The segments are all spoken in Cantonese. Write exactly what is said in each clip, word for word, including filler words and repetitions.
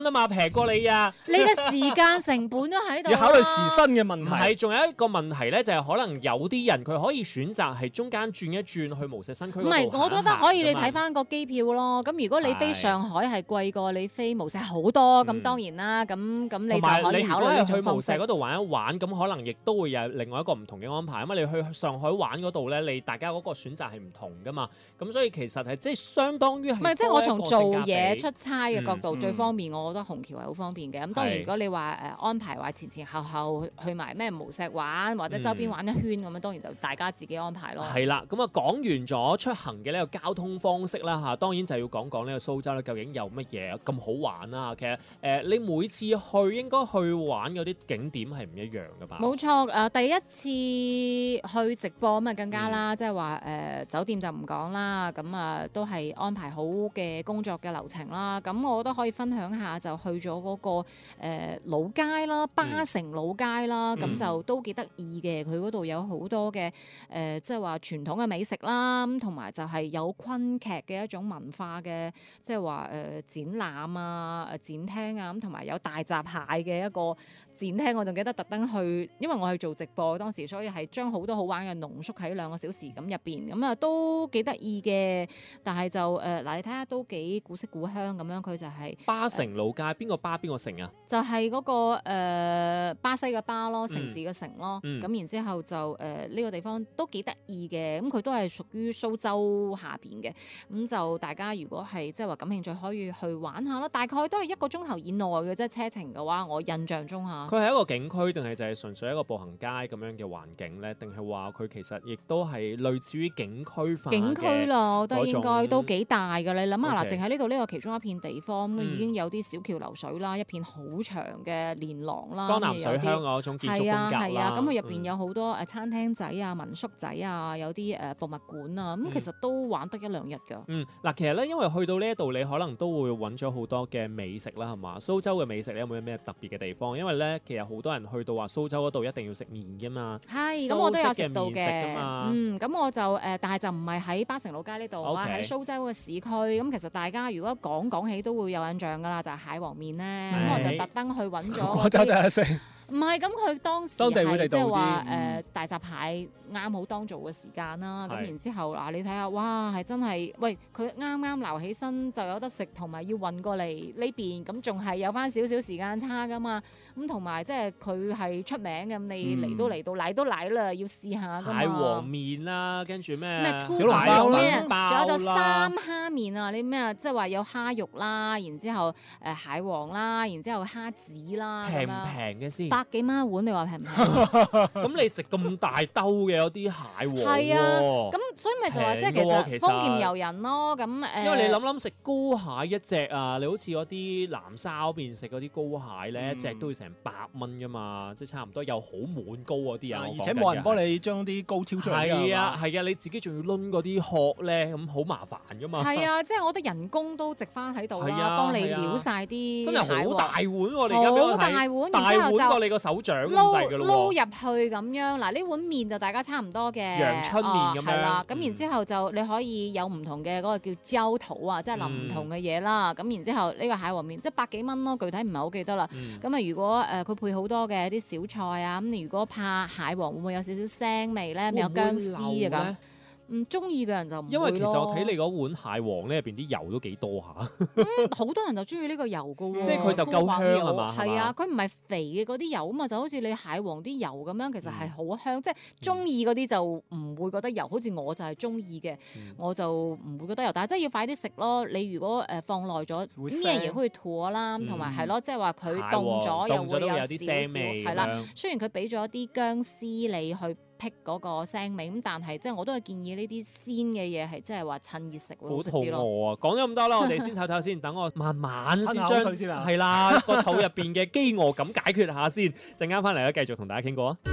啊嘛，平過你啊！ 你嘅時間成本都喺度， 要考慮時薪嘅問題。 係，仲有一個問題咧，就係、是、可能有啲人佢可以選擇係中間轉一轉去無錫新區嗰度唔係，我覺得可以你睇翻翻個機票咯。咁如果你飛上海係貴過你飛無錫好多，咁、嗯、當然啦。咁咁你就可以考慮呢種方式。 去無錫嗰度玩一玩，咁可能亦都會有另外一個唔同嘅安排。咁你去上海玩嗰度咧，你大家嗰個選擇係唔同噶嘛。咁所以其實係即係相當於係唔係即係我從做嘢出差嘅角度、 嗯、 最方便，我覺得虹橋係好方便嘅。咁、嗯、當然如果你話誒安排話前前後後去埋咩無錫玩或者周邊玩一圈咁樣、嗯，當然就大家自己安排咯。 係啦，咁啊講完咗出行嘅呢個交通方式啦嚇，當然就要講講呢個蘇州咧究竟有乜嘢咁好玩啦。其實誒、呃、你每次去應該去玩嗰啲景點係唔一樣噶吧？ 冇錯，誒、呃、第一次去直播咁啊更加啦，即係話誒酒店就唔講啦，咁啊都係安排好嘅工作嘅流程啦。咁我都可以分享下，就去咗嗰、那個、呃、老街啦，巴城老街啦，咁、嗯、就都幾得意嘅。佢嗰度有好多嘅誒，即係話傳統嘅美食啦，咁同埋就係有昆劇嘅一種文化嘅，即係話誒展覽啊、誒展廳啊，咁同埋有大閘蟹嘅一個展廳。我仲記得特登去，因為我去做直播當時，所以係將好多好玩嘅濃縮喺兩個小時咁入邊，咁啊都幾得意嘅。但係就誒嗱、呃，你睇下都幾古色古香咁樣，佢就係、是、 巴城老街，邊、呃、個巴邊個城啊？ 就係、是、嗰、那個、呃、巴西嘅巴咯，城市嘅城咯。咁、嗯、然之後就誒呢、呃這個地方都幾得意嘅，咁佢都係屬於蘇州下邊嘅。咁就大家如果係即係話感興趣，可以去玩下咯。大概都係一個鐘頭以內嘅啫，車程嘅話，我印象中嚇。 佢係一個景區定係就係純粹一個步行街咁樣嘅環境咧？定係話佢其實亦都係類似於景區化嘅景區咯，我覺得應該都幾大㗎。你諗下嗱，淨喺呢度呢個其中一片地方，嗯、已經有啲小橋流水啦，一片好長嘅連廊啦， 江南水鄉嗰種建築風格啦。 係啊，咁佢入邊有好多誒餐廳仔啊、民宿仔啊，有啲誒博物館啊，咁、嗯、其實都玩得一兩日㗎。嗯， 嗱，其實咧，因為去到呢一度，你可能都會揾咗好多嘅美食啦，係嘛？蘇州嘅美食，你有冇咩特別嘅地方？因為咧，其實好多人去到話蘇州嗰度一定要食麵㗎嘛。 係，咁我都有食到嘅。 嘅嗯，咁我就誒、呃，但係就唔係喺巴城老街呢度啊，喺、okay. 蘇州嘅市區。咁其實大家如果講講起都會有印象㗎啦，就係、是、蟹黃麵咧。咁我就特登去揾咗。 我就第一食。 唔係，咁佢當時係即係話誒大閘蟹啱好當造嘅時間啦。咁然之後嗱，你睇下，哇，係真係，喂，佢啱啱撈起身就有得食，同埋要運過嚟呢邊，咁仲係有翻少少時間差噶嘛。咁同埋即係佢係出名嘅，你嚟都嚟到，嚟都嚟啦，要試下㗎嘛。 蟹黃麵啦，跟住咩小籠包啦，仲有就三蝦麵啊！你咩啊？即係話有蝦肉啦，然之後誒蟹黃啦，然之後蝦子啦， 平唔平嘅先？ 百幾蚊一碗，你話平唔平？ 咁你食咁大兜嘅有啲蟹黃喎。係啊， 咁所以咪就話即係其實豐儉由人咯。咁誒， 因為你諗諗食膏蟹一隻啊，你好似嗰啲南沙嗰邊食嗰啲膏蟹咧、嗯，一隻都要成百蚊噶嘛，即係差唔多又好滿膏嗰啲啊。 而且冇人幫你將啲膏挑出嚟。 係啊，係啊，你自己仲要攆嗰啲殼咧，咁好麻煩噶嘛。 係啊，即係我覺得人工都值翻喺度啦，幫你撩晒啲。 真係好大碗喎！你而家俾我睇， 好大碗， 大碗過你個手掌咁滯㗎咯喎。 撈入去咁樣，嗱呢碗麵就大家差唔多嘅， 陽春麵咁樣。 係啦，咁然之後就你可以有唔同嘅嗰個叫焦肚啊，即係淋唔同嘅嘢啦。咁然之後呢個蟹黃麵即係百幾蚊咯，具體唔係好記得啦。咁啊，如果誒佢配好多嘅啲小菜啊，咁你如果怕蟹黃會唔會有少少腥味咧？有薑絲啊咁。唔中意嘅人就唔會咯。 因為其實我睇你嗰碗蟹黃咧，入邊啲油都幾多下。 嗯，好多人就中意呢個油嘅喎。 即係佢就夠香係嘛？ 係啊，佢唔係肥嘅嗰啲油啊嘛，就好似你蟹黃啲油咁樣，其實係好香。嗯、即係中意嗰啲就唔會覺得油，好似我就係中意嘅，我就唔會覺得油。但係真係要快啲食咯。你如果誒放耐咗，咩嘢可以吐啦，同埋係咯，即係話佢凍咗又會有啲腥味。係啦，雖然佢俾咗啲薑絲你去辟嗰個腥味，咁但係即係我都係建議呢啲鮮嘅嘢係即係話趁熱食會好食啲咯。好肚餓啊！講咗咁多啦，我哋先唞唞先，等我慢慢先將係啦個肚入邊嘅飢餓感解決下先。陣間翻嚟咧，繼續同大家傾過啊！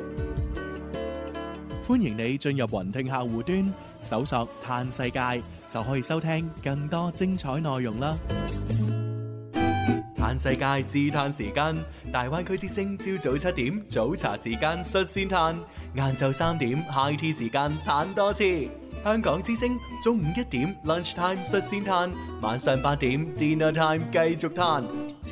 歡迎你進入雲聽客戶端，搜索嘆世界，就可以收聽更多精彩內容啦。嘆世界自嘆時間，大灣區之聲朝早七點早茶時間率先嘆，晏晝三點 high tea 時間嘆多次。香港之聲中午一點 lunch time 率先嘆，晚上八點 dinner time 繼續嘆。